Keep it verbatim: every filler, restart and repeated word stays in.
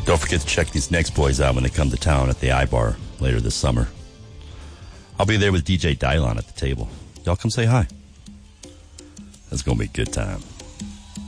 Don't forget to check these next boys out when they come to town at the I-Bar later this summer. I'll be there with D J Dylon at the table. Y'all come say hi. That's going to be a good time.